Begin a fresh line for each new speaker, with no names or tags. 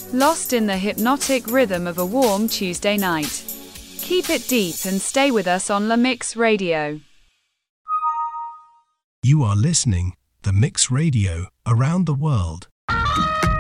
lost in the hypnotic rhythm of a warm Tuesday night. Keep it deep and stay with us on La Mix Radio.
You are listening The Mix Radio around the world.